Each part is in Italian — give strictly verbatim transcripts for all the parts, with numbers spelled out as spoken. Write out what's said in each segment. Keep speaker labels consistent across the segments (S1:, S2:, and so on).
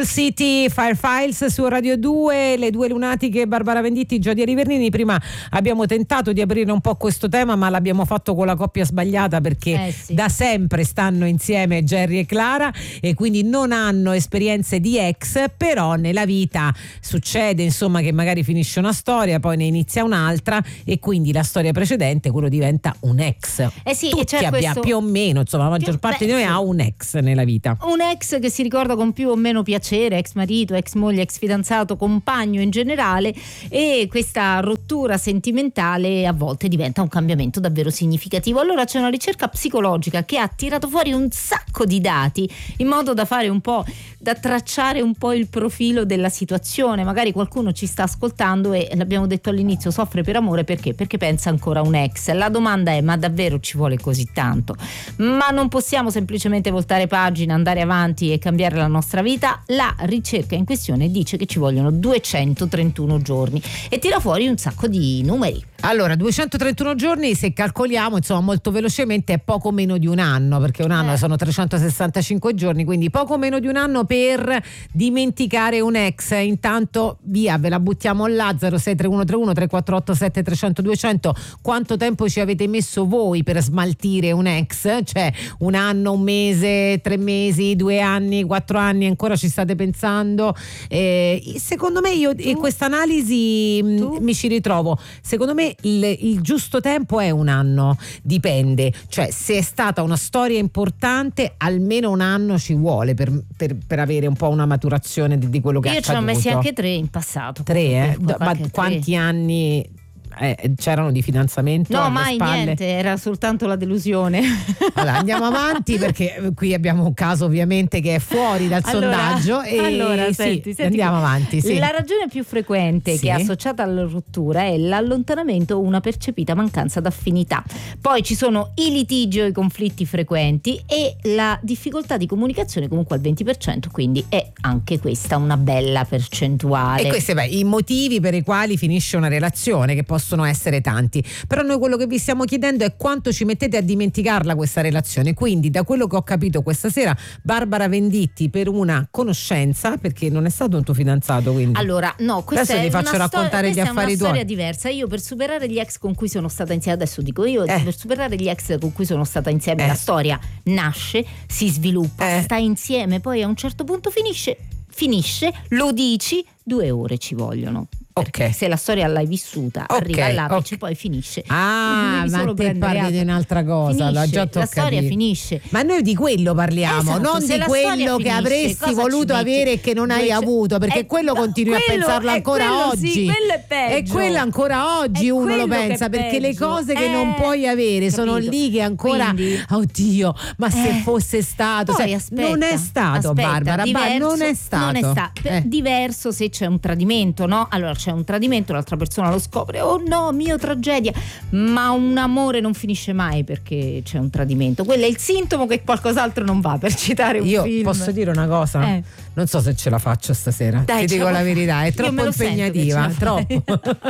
S1: Soul City, Fire Files su Radio due, le due lunatiche Barbara Venditti, Giodia Rivernini. Prima abbiamo tentato di aprire un po' questo tema, ma l'abbiamo fatto con la coppia sbagliata, perché
S2: eh sì.
S1: da sempre stanno insieme Jerry e Clara e quindi non hanno esperienze di ex, però nella vita succede insomma che magari finisce una storia, poi ne inizia un'altra e quindi la storia precedente quello diventa un ex.
S2: Eh sì,
S1: Tutti
S2: c'è
S1: abbiamo
S2: questo...
S1: più o meno, insomma la maggior
S2: più...
S1: parte
S2: Beh,
S1: di noi
S2: sì.
S1: ha un ex nella vita.
S2: Un ex che si ricorda con più o meno piacere, ex marito, ex moglie, ex fidanzato, compagno in generale, e questa rottura sentimentale a volte diventa un cambiamento davvero significativo. Allora c'è una ricerca psicologica che ha tirato fuori un sacco di dati in modo da fare un po', da tracciare un po' il profilo della situazione. Magari qualcuno ci sta ascoltando e, l'abbiamo detto all'inizio, soffre per amore perché? Perché pensa ancora a un ex. La domanda è: ma davvero ci vuole così tanto? Ma non possiamo semplicemente voltare pagina, andare avanti e cambiare la nostra vita? La ricerca in questione dice che ci vogliono duecentotrentuno giorni e tira fuori un sacco di numeri.
S1: Allora, duecentotrentuno giorni, se calcoliamo insomma molto velocemente, è poco meno di un anno, perché un anno
S2: eh.
S1: sono trecentosessantacinque giorni, quindi poco meno di un anno per dimenticare un ex. Intanto via, ve la buttiamo là, zero sei tre uno tre uno tre quattro otto sette tre zero zero due zero zero. Quanto tempo ci avete messo voi per smaltire un ex? Cioè un anno, un mese, tre mesi, due anni, quattro anni, ancora ci state pensando? Eh, secondo me io in questa analisi mh, mi ci ritrovo. Secondo me il, il giusto tempo è un anno, dipende, cioè se è stata una storia importante almeno un anno ci vuole per, per, per avere un po' una maturazione di, di quello che
S2: io
S1: è accaduto.
S2: Io ci ho messi anche tre in passato.
S1: Tre, eh?
S2: Ma
S1: Ma quanti tre. anni eh, c'erano di fidanzamento?
S2: No,
S1: alle
S2: mai
S1: spalle?
S2: Niente, era soltanto la delusione.
S1: Allora andiamo avanti, perché qui abbiamo un caso ovviamente che è fuori dal
S2: allora,
S1: sondaggio e
S2: allora,
S1: sì,
S2: senti, senti,
S1: andiamo avanti. Sì.
S2: La ragione più frequente
S1: sì.
S2: che è associata alla rottura è l'allontanamento o una percepita mancanza d'affinità. Poi ci sono i litigi o i conflitti frequenti e la difficoltà di comunicazione comunque al venti per cento, quindi è anche questa una bella percentuale.
S1: E questi beh, i motivi per i quali finisce una relazione, che possono essere tanti, però noi quello che vi stiamo chiedendo è quanto ci mettete a dimenticarla questa relazione. Quindi da quello che ho capito questa sera, Barbara Venditti per una conoscenza, perché non è stato un tuo fidanzato, quindi
S2: allora no, questa
S1: adesso
S2: è
S1: ti faccio
S2: una
S1: raccontare
S2: storia,
S1: gli affari
S2: è una storia
S1: tuoi.
S2: diversa. Io per superare gli ex con cui sono stata insieme, adesso dico io,
S1: eh.
S2: per superare gli ex con cui sono stata insieme,
S1: eh.
S2: la storia nasce, si sviluppa,
S1: eh.
S2: sta insieme, poi a un certo punto finisce, finisce, lo dici, due ore ci vogliono. Perché
S1: ok,
S2: se la storia l'hai vissuta,
S1: okay,
S2: arriva all'apice,
S1: okay.
S2: poi finisce.
S1: Ah, ma te parli di un'altra cosa.
S2: Finisce,
S1: già
S2: la storia
S1: capito.
S2: finisce.
S1: Ma noi di quello parliamo,
S2: esatto,
S1: non di quello che
S2: finisce,
S1: avresti voluto avere e che non hai
S2: Invece,
S1: avuto, perché
S2: è,
S1: quello continui
S2: quello,
S1: a pensarlo ancora
S2: quello,
S1: oggi.
S2: Sì, quello è peggio.
S1: E quello ancora oggi
S2: è
S1: uno lo pensa, perché le cose che
S2: eh,
S1: non puoi avere
S2: capito.
S1: sono lì che ancora
S2: Quindi,
S1: oddio, ma se
S2: eh,
S1: fosse stato,
S2: poi
S1: sai,
S2: aspetta,
S1: non è stato
S2: aspetta,
S1: Barbara,
S2: diverso,
S1: non è stato.
S2: Non è sta-
S1: eh.
S2: Diverso se c'è un tradimento, no? Allora c'è un tradimento, l'altra persona lo scopre, oh no, mio tragedia, ma un amore non finisce mai perché c'è un tradimento. Quello è il sintomo che qualcos'altro non va, per citare un
S1: Io
S2: film.
S1: posso dire una cosa?
S2: Eh.
S1: Non so se ce la faccio stasera.
S2: Dai,
S1: ti dico la verità, è troppo impegnativa, troppo.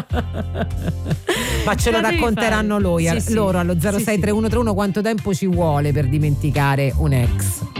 S1: Ma ce lo racconteranno loro,
S2: sì, sì.
S1: loro allo zero sei tre uno tre uno quanto tempo ci vuole per dimenticare un ex.